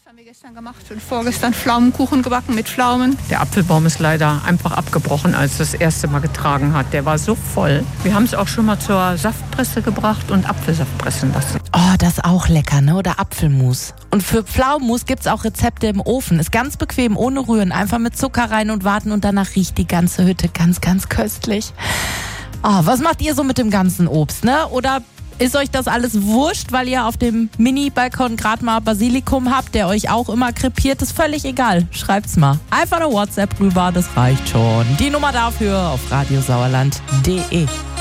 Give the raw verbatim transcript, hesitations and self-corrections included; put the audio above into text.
haben wir gestern gemacht und vorgestern Pflaumenkuchen gebacken mit Pflaumen. Der Apfelbaum ist leider einfach abgebrochen, als es das erste Mal getragen hat. Der war so voll. Wir haben es auch schon mal zur Saftpresse gebracht und Apfelsaft pressen lassen. Oh, das ist auch lecker, ne? Oder Apfelmus. Und für Pflaumenmus gibt es auch Rezepte im Ofen. Ist ganz bequem, ohne Rühren. Einfach mit Zucker rein und warten und danach riecht die ganze Hütte ganz, ganz köstlich. Oh, was macht ihr so mit dem ganzen Obst, ne? Oder ist euch das alles wurscht, weil ihr auf dem Mini-Balkon gerade mal Basilikum habt, der euch auch immer krepiert? Ist völlig egal. Schreibt's mal. Einfach eine WhatsApp rüber, das reicht schon. Die Nummer dafür auf radiosauerland punkt de.